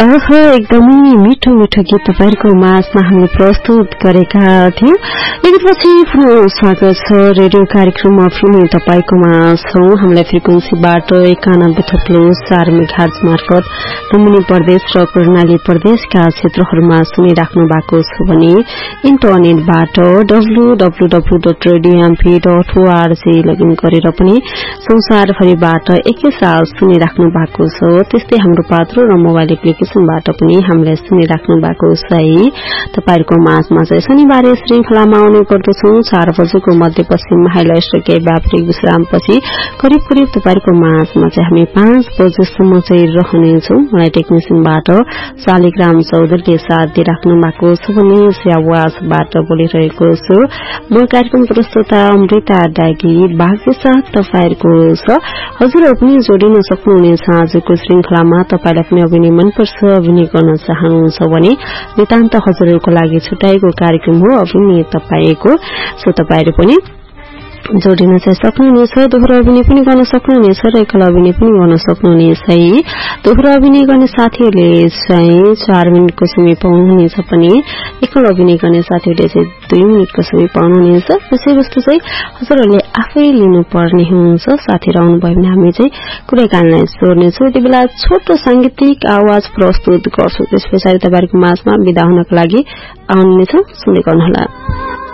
एकदमै मिठो मिठो गीत तपाईहरुको माझमा हामीले प्रस्तुत गरेका थियौं। एकपछि पुनः स्वागत छ रेडियो कार्यक्रममा फेरि तपाईको माझ छौं। हामीलाई फ्रिक्वेन्सीबाट 91.4 मेगाहर्ज मार्फत लुम्बिनी प्रदेश र कर्णाली प्रदेशका क्षेत्रहरूमा सुनिराख्नु भएको छ भने इन्टरनेटबाट www.radiomp.org लगइन गरेर पनि संसारभरिबाट एकैसाथ सुनिराख्नु भएको छ। त्यस्तै हाम्रो पात्र र मोबाइल एप्लिकेशनबाट पनि हामीलाई सुनिराख्नु भएको छ है। तपाईहरुको माझमा चाहिँ शनिबार श्रृंखलामा आउने गर्दछौं 4 बजेको मध्यपश्चिम हाइलाइटकै व्यापारिक विश्रामपछि करिब करिब तपाईहरुको माझमा चाहिँ हामी 5 बजेसम्म चाहिँ रहनेछौं। मलाई टेक्निशियनबाट शालिग्राम चौधरीले साथ दिइराख्नु भएको छ भने आवाजबाट बोलिरहेको छु म कार्यक्रम प्रस्तुता अमृता डागी। भाग्य साथ तपाईहरुको छ। हजुरहरु पनि जोडिन सक्नुहुनेछ आजको श्रृंखलामा। तपाईलाई पनि अभिनय मनपर्छ, अभिनय गर्न चाहनुहुन्छ भने नितान्त हजुरहरुको लागि छुट्याएको कार्यक्रम हो अभिनय तपाईको। सो तपाईहरु पनि जोडिन चाहिँ सक्नुहुनेछ। दोहोरो अभिनय पनि गर्न सक्नुहुनेछ र एकल अभिनय पनि गर्न सक्नुहुनेछ है। दोहोरो अभिनय गर्ने साथीहरूले चाहिँ 4 मिनेटको समय पाउनुहुनेछ भने एकल अभिनय गर्ने साथीहरूले चाहिँ 2 मिनेटको समय पाउनुहुनेछ। विषयवस्तु चाहिँ हजुरहरूले आफै लिनुपर्ने हुन्छ। साथीहरु आउनुभयो भने हामी चाहिँ कुराकानीलाई जोड्नेछौँ। यति बेला छोटो सांगीतिक आवाज प्रस्तुत गर्छु। त्यस पछाडि तपाईहरुको माझमा बिदा हुनको लागि आउनेछौँ। सुन्दै गर्नुहोला।